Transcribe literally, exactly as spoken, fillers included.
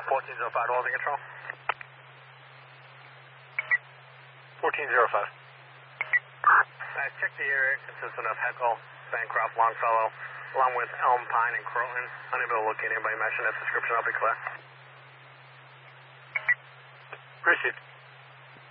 fourteen zero five, holding control. fourteen zero five. I checked the area, consistent of Heckle, Bancroft, Longfellow, along with Elm, Pine, and Croton. Unable to locate anybody matching that description. I'll be clear. Appreciate it.